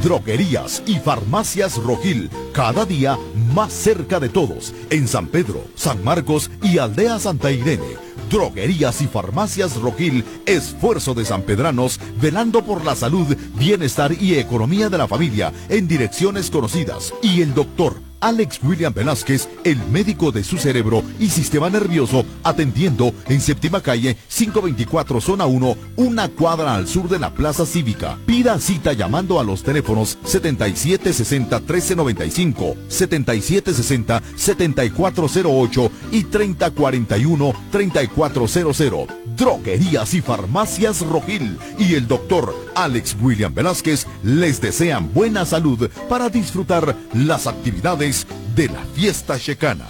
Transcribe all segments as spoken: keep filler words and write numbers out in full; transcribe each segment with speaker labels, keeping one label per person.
Speaker 1: Droguerías y Farmacias Rojil, cada día más cerca de todos, en San Pedro, San Marcos y Aldea Santa Irene. Droguerías y Farmacias Rojil, esfuerzo de sanpedranos, velando por la salud, bienestar y economía de la familia, en direcciones conocidas. Y el doctor Alex William Velázquez, el médico de su cerebro y sistema nervioso, atendiendo en Séptima Calle, quinientos veinticuatro, Zona uno, una cuadra al sur de la Plaza Cívica. Pida cita llamando a los teléfonos setenta y siete sesenta, trece noventa y cinco, setenta y siete sesenta, setenta y cuatro cero ocho y treinta cuarenta y uno, treinta y cuatro cero cero. Droguerías y Farmacias Rojil y el doctor Alex William Velázquez les desean buena salud para disfrutar las actividades de la fiesta checana.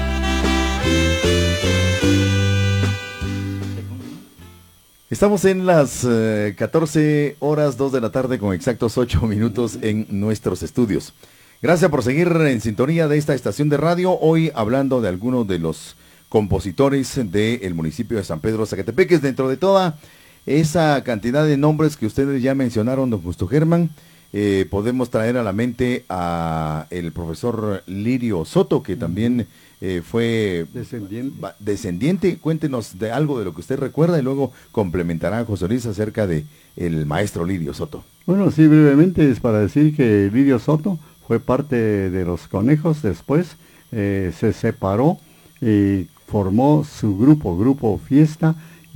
Speaker 1: Estamos en las eh, catorce horas dos de la tarde con exactos ocho minutos en nuestros estudios. Gracias por seguir en sintonía de esta estación de radio, hoy hablando de algunos de los compositores del municipio de San Pedro Zacatepeques. Dentro de toda esa cantidad de nombres que ustedes ya mencionaron, don Justo Germán, Eh, podemos traer a la mente a el profesor Lirio Soto, que también eh, fue
Speaker 2: descendiente.
Speaker 1: descendiente. Cuéntenos de algo de lo que usted recuerda y luego complementará a José Luis acerca de el maestro Lirio Soto.
Speaker 2: Bueno, sí, brevemente es para decir que Lirio Soto fue parte de los Conejos, después eh, se separó y formó su grupo, Grupo Fiesta,